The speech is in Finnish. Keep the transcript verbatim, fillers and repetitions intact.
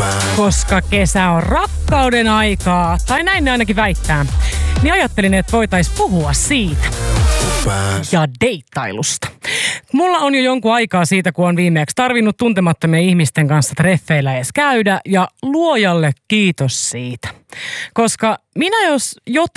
Koska kesä on rakkauden aikaa, tai näin ne ainakin väittää, niin ajattelin, että voitaisiin puhua siitä. Ja deittailusta. Mulla on jo jonkun aikaa siitä, kun on viimeksi tarvinnut tuntemattomien ihmisten kanssa treffeillä edes käydä, ja luojalle kiitos siitä. Koska minä jos jotain